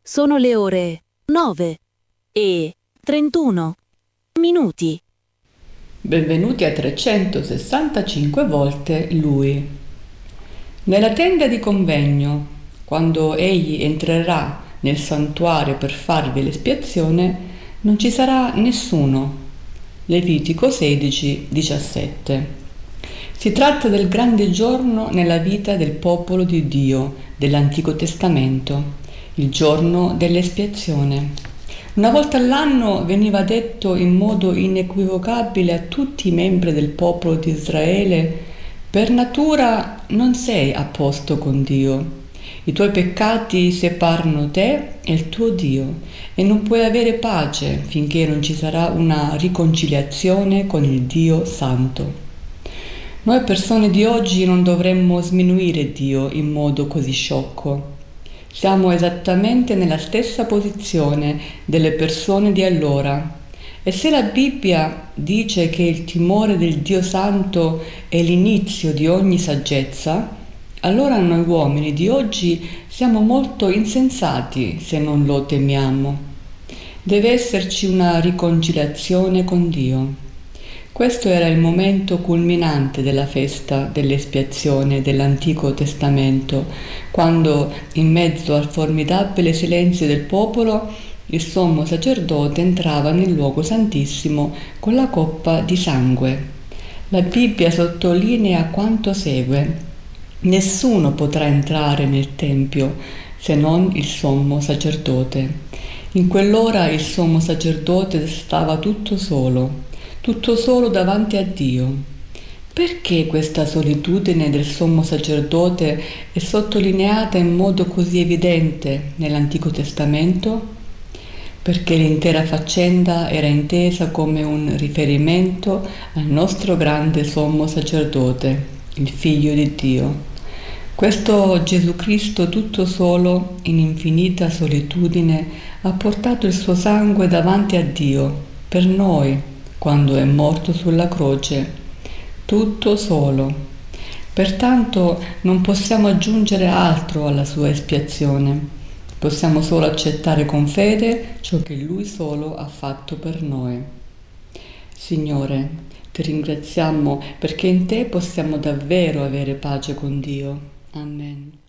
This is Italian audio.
Sono le ore 9:31. Benvenuti a 365 volte Lui. Nella tenda di convegno, quando egli entrerà nel santuario per farvi l'espiazione, non ci sarà nessuno. Levitico 16:17. Si tratta del grande giorno nella vita del popolo di Dio dell'Antico Testamento, il giorno dell'espiazione. Una volta all'anno veniva detto in modo inequivocabile a tutti i membri del popolo di Israele: per natura non sei a posto con Dio. I tuoi peccati separano te e il tuo Dio e non puoi avere pace finché non ci sarà una riconciliazione con il Dio Santo. Noi persone di oggi non dovremmo sminuire Dio in modo così sciocco. Siamo esattamente nella stessa posizione delle persone di allora. E se la Bibbia dice che il timore del Dio Santo è l'inizio di ogni saggezza, allora noi uomini di oggi siamo molto insensati se non lo temiamo. Deve esserci una riconciliazione con Dio. Questo era il momento culminante della festa dell'espiazione dell'Antico Testamento, quando, in mezzo al formidabile silenzio del popolo, il sommo sacerdote entrava nel luogo santissimo con la coppa di sangue. La Bibbia sottolinea quanto segue: nessuno potrà entrare nel Tempio se non il sommo sacerdote. In quell'ora il sommo sacerdote stava tutto solo davanti a Dio. Perché questa solitudine del sommo sacerdote è sottolineata in modo così evidente nell'Antico Testamento? Perché l'intera faccenda era intesa come un riferimento al nostro grande sommo sacerdote, il Figlio di Dio. Questo Gesù Cristo tutto solo, in infinita solitudine, ha portato il suo sangue davanti a Dio, per noi, quando è morto sulla croce, tutto solo. Pertanto non possiamo aggiungere altro alla sua espiazione. Possiamo solo accettare con fede ciò che Lui solo ha fatto per noi. Signore, ti ringraziamo perché in te possiamo davvero avere pace con Dio. Amen.